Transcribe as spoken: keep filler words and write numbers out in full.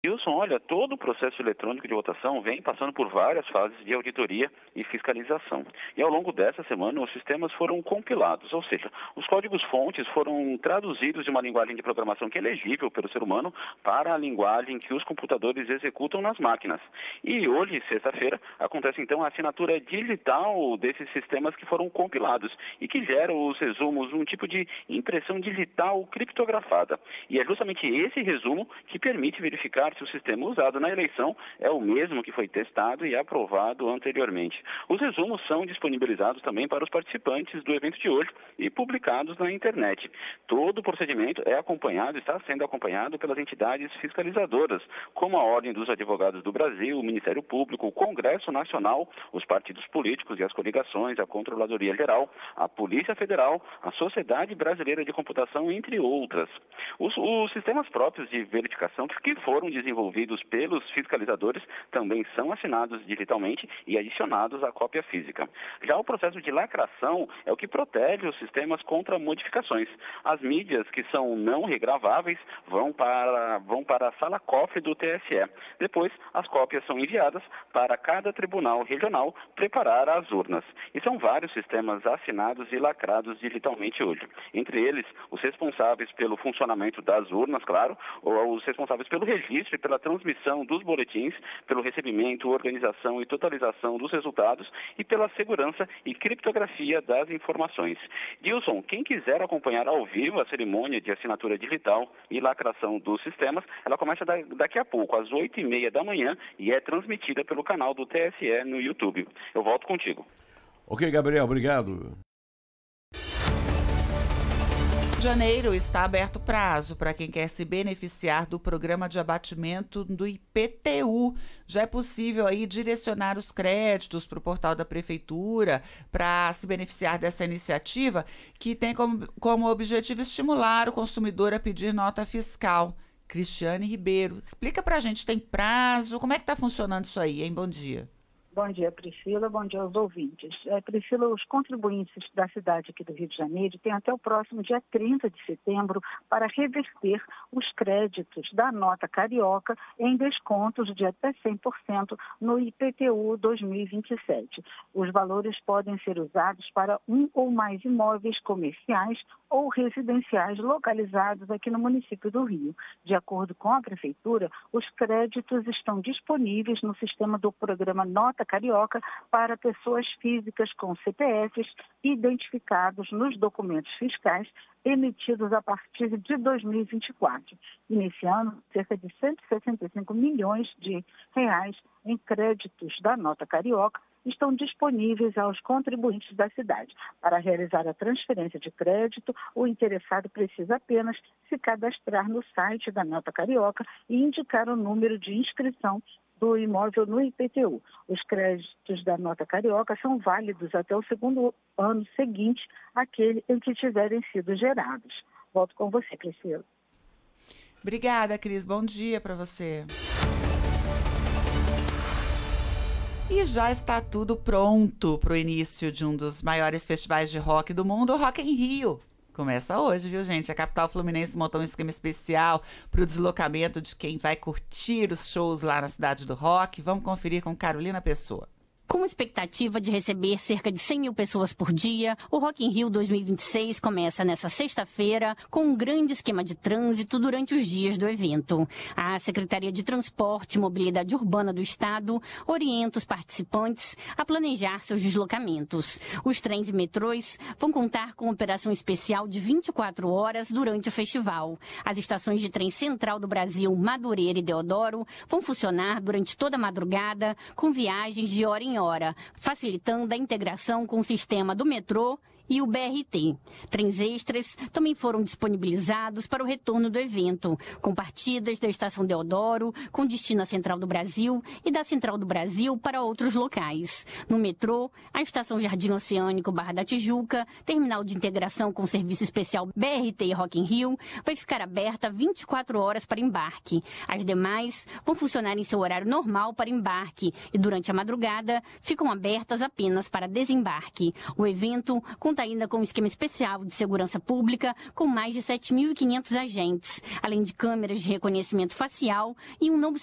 Wilson, olha, todo o processo eletrônico de votação vem passando por várias fases de auditoria e fiscalização. E ao longo dessa semana, os sistemas foram compilados, ou seja, os códigos-fontes foram traduzidos de uma linguagem de programação que é legível pelo ser humano para a linguagem que os computadores executam nas máquinas. E hoje, sexta-feira, acontece então a assinatura digital desses sistemas que foram compilados e que geram os resumos, um tipo de impressão digital criptografada. E é justamente esse resumo que permite verificar se o sistema usado na eleição é o mesmo que foi testado e aprovado anteriormente. Os resumos são disponibilizados também para os participantes do evento de hoje e publicados na internet. Todo o procedimento é acompanhado, está sendo acompanhado pelas entidades fiscalizadoras, como a Ordem dos Advogados do Brasil, o Ministério Público, o Congresso Nacional, os partidos políticos e as coligações, a Controladoria Geral, a Polícia Federal, a Sociedade Brasileira de Computação, entre outras. Os, os sistemas próprios de verificação que foram desenvolvidos pelos fiscalizadores também são assinados digitalmente e adicionados à cópia física. Já o processo de lacração é o que protege os sistemas contra modificações. As mídias que são não regraváveis vão para, vão para a sala cofre do T S E. Depois, as cópias são enviadas para cada tribunal regional preparar as urnas. E são vários sistemas assinados e lacrados digitalmente hoje. Entre eles, os responsáveis pelo funcionamento das urnas, claro, ou os responsáveis pelo registro e pela transmissão dos boletins, pelo recebimento, organização e totalização dos resultados e pela segurança e criptografia das informações. Dilson, quem quiser acompanhar ao vivo a cerimônia de assinatura digital e lacração dos sistemas, ela começa daqui a pouco, às oito e meia da manhã, e é transmitida pelo canal do T S E no YouTube. Eu volto contigo. Ok, Gabriel, obrigado. Em janeiro está aberto prazo para quem quer se beneficiar do programa de abatimento do I P T U. Já é possível aí direcionar os créditos para o portal da Prefeitura para se beneficiar dessa iniciativa que tem como, como objetivo estimular o consumidor a pedir nota fiscal. Cristiane Ribeiro, explica para a gente, tem prazo? Como é que está funcionando isso aí, hein? Bom dia. Bom dia, Priscila. Bom dia aos ouvintes. É, Priscila, os contribuintes da cidade aqui do Rio de Janeiro têm até o próximo dia trinta de setembro para reverter os créditos da nota carioca em descontos de até cem por cento no I P T U dois mil e vinte e sete. Os valores podem ser usados para um ou mais imóveis comerciais ou residenciais localizados aqui no município do Rio. De acordo com a Prefeitura, os créditos estão disponíveis no sistema do programa Nota Carioca para pessoas físicas com C P Fs identificados nos documentos fiscais emitidos a partir de dois mil e vinte e quatro. E nesse ano, cerca de cento e sessenta e cinco milhões de reais em créditos da Nota Carioca estão disponíveis aos contribuintes da cidade. Para realizar a transferência de crédito, o interessado precisa apenas se cadastrar no site da Nota Carioca e indicar o número de inscrição do imóvel no I P T U. Os créditos da Nota Carioca são válidos até o segundo ano seguinte àquele em que tiverem sido gerados. Volto com você, Priscila. Obrigada, Cris. Bom dia para você. E já está tudo pronto para o início de um dos maiores festivais de rock do mundo, o Rock in Rio. Começa hoje, viu, gente? A capital fluminense montou um esquema especial para o deslocamento de quem vai curtir os shows lá na Cidade do Rock. Vamos conferir com Carolina Pessoa. Com expectativa de receber cerca de cem mil pessoas por dia, o Rock in Rio dois mil e vinte e seis começa nesta sexta-feira com um grande esquema de trânsito durante os dias do evento. A Secretaria de Transporte e Mobilidade Urbana do Estado orienta os participantes a planejar seus deslocamentos. Os trens e metrôs vão contar com operação especial de vinte e quatro horas durante o festival. As estações de trem Central do Brasil, Madureira e Deodoro vão funcionar durante toda a madrugada com viagens de hora em hora. hora, facilitando a integração com o sistema do metrô e o B R T. Trens extras também foram disponibilizados para o retorno do evento, com partidas da Estação Deodoro, com destino à Central do Brasil e da Central do Brasil para outros locais. No metrô, a Estação Jardim Oceânico Barra da Tijuca, terminal de integração com o serviço especial B R T Rock in Rio, vai ficar aberta vinte e quatro horas para embarque. As demais vão funcionar em seu horário normal para embarque e durante a madrugada ficam abertas apenas para desembarque. O evento conta conta ainda com um esquema especial de segurança pública com mais de sete mil e quinhentos agentes, além de câmeras de reconhecimento facial e um novo